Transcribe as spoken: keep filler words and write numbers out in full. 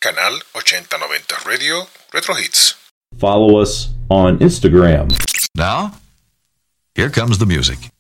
Canal ochenta noventa Radio Retro Hits. Follow us on Instagram. Now, here comes the music.